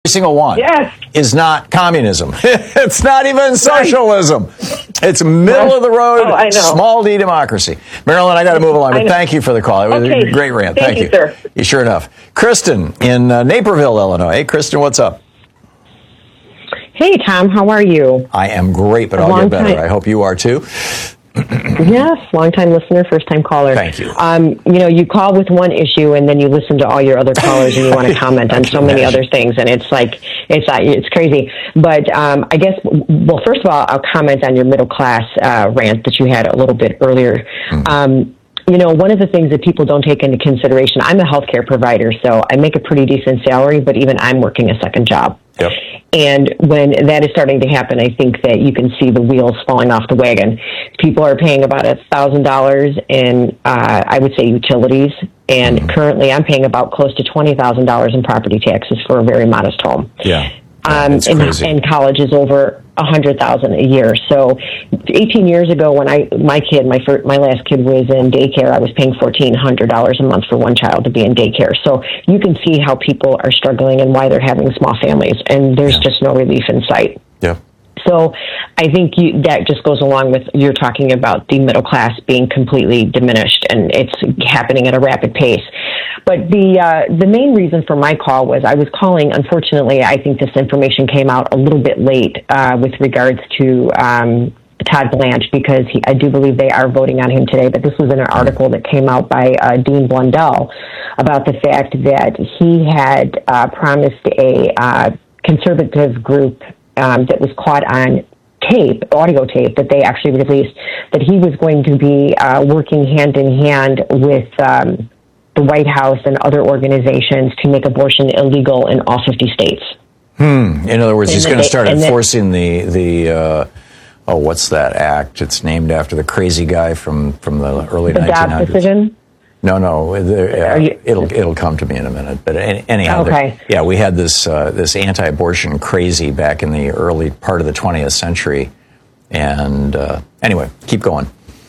single one is not communism. It's not even socialism. It's middle of the road, small d democracy. Marilyn, I got to move along, but thank you for the call. It was a great rant. Thank you. Sir. Sure enough. Kristen in Naperville, Illinois. Hey, Kristen, what's up? Hey, Tom. How are you? I am great, but I'll get better. I hope you are too. Yes, long-time listener, first-time caller. Thank you. You call with one issue and then you listen to all your other callers and you want to comment on so many other things, and it's crazy. But I guess, well, first of all, I'll comment on your middle-class rant that you had a little bit earlier. One of the things that people don't take into consideration, I'm a healthcare provider, so I make a pretty decent salary, but even I'm working a second job. Yep. And when that is starting to happen, I think that you can see the wheels falling off the wagon. People are paying about $1,000 in, I would say, utilities. And currently I'm paying about close to $20,000 in property taxes for a very modest home. Yeah. And college is over $100,000 a year. So 18 years ago, when my last kid was in daycare, I was paying $1,400 a month for one child to be in daycare. So you can see how people are struggling and why they're having small families, and there's just no relief in sight. Yeah. So I think that just goes along with you're talking about the middle class being completely diminished, and it's happening at a rapid pace. But the main reason for my call was I was calling. Unfortunately, I think this information came out a little bit late with regards to Todd Blanche, because I do believe they are voting on him today. But this was in an article that came out by Dean Blundell about the fact that he had promised a conservative group that was caught on audio tape that they actually released, that he was going to be working hand in hand with the White House and other organizations to make abortion illegal in all 50 states. In other words, he's going to start enforcing the what's that act? It's named after the crazy guy from the early 1900s. The Dobbs decision? No, it'll come to me in a minute. But anyhow, we had this anti-abortion crazy back in the early part of the 20th century. And anyway, keep going.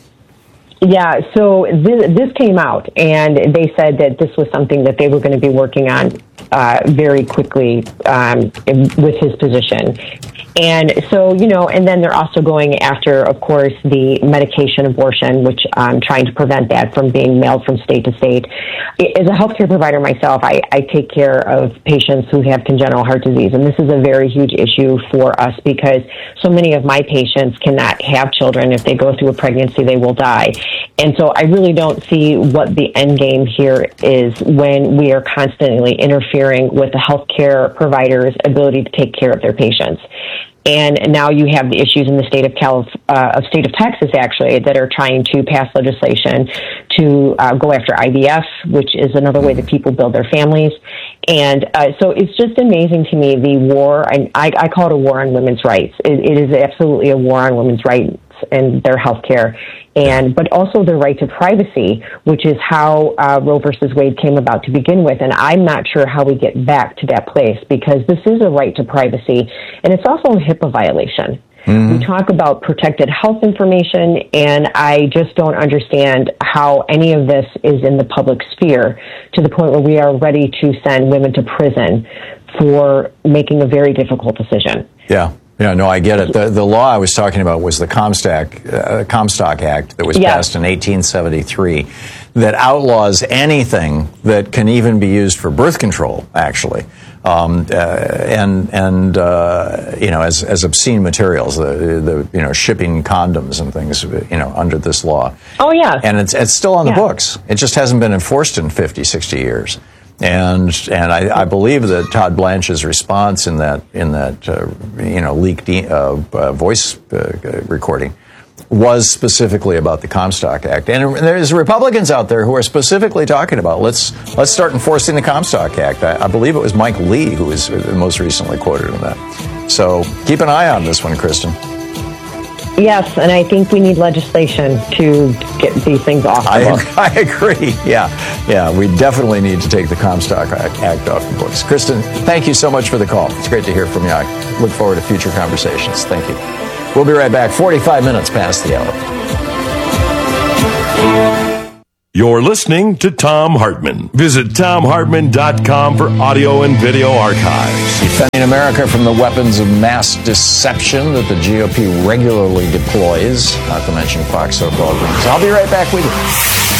Yeah, so this came out, and they said that this was something that they were going to be working on very quickly with his position. And so, and then they're also going after, of course, the medication abortion, which I'm trying to prevent that from being mailed from state to state. As a healthcare provider myself, I take care of patients who have congenital heart disease, and this is a very huge issue for us because so many of my patients cannot have children. If they go through a pregnancy, they will die. And so I really don't see what the end game here is when we are constantly interfering with the healthcare provider's ability to take care of their patients. And now you have the issues in the state of Texas, actually, that are trying to pass legislation to go after IVF, which is another way that people build their families. And so it's just amazing to me, the war, and I call it a war on women's rights. It is absolutely a war on women's rights and their health care, but also their right to privacy, which is how Roe versus Wade came about to begin with. And I'm not sure how we get back to that place, because this is a right to privacy, and it's also a HIPAA violation. We talk about protected health information, and I just don't understand how any of this is in the public sphere to the point where we are ready to send women to prison for making a very difficult decision. Yeah, no, I get it. The law I was talking about was the Comstock Act that was passed in 1873 that outlaws anything that can even be used for birth control, actually. As obscene materials, the shipping condoms and things, under this law. Oh, yeah. And it's still on the books. It just hasn't been enforced in 50, 60 years. And I believe that Todd Blanche's response in that leaked voice recording was specifically about the Comstock Act. And there's Republicans out there who are specifically talking about let's start enforcing the Comstock Act. I believe it was Mike Lee who was most recently quoted in that. So keep an eye on this one, Kristen. Yes, and I think we need legislation to get these things off the books. I agree. Yeah, we definitely need to take the Comstock Act off the books. Kristen, thank you so much for the call. It's great to hear from you. I look forward to future conversations. Thank you. We'll be right back. 45 minutes past the hour. You're listening to Thom Hartmann. Visit ThomHartmann.com for audio and video archives. Defending America from the weapons of mass deception that the GOP regularly deploys, not to mention Fox so-called. I'll be right back with you.